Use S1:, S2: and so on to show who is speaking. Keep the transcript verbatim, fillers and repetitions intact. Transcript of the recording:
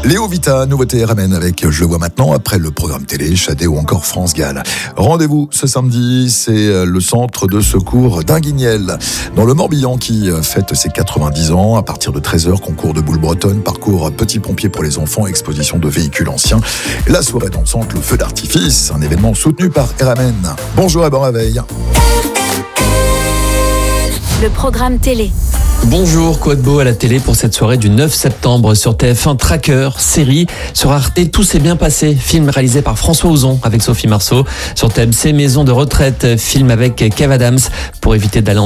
S1: Léo Vita, nouveauté R M N avec Je le vois maintenant, après le programme télé, Shadé ou encore France Gall. Rendez-vous ce samedi, c'est le centre de secours d'Inguignel, dans le Morbihan, qui fête ses quatre-vingt-dix ans. À partir de treize heures, concours de boules bretonnes, parcours petits pompiers pour les enfants, exposition de véhicules anciens. La soirée dansante, le feu d'artifice, un événement soutenu par R M N. Bonjour et bon réveil.
S2: Le programme télé.
S3: Bonjour, quoi de beau à la télé pour cette soirée du neuf septembre sur T F un. Tracker, série sur Arte, Tout s'est bien passé, film réalisé par François Ozon avec Sophie Marceau. Sur T M C, Maison de retraite, film avec Kev Adams, pour éviter d'aller en